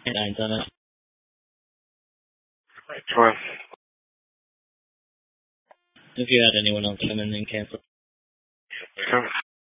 Lines on it. Sure. If you had anyone else come in and cancel. Sure.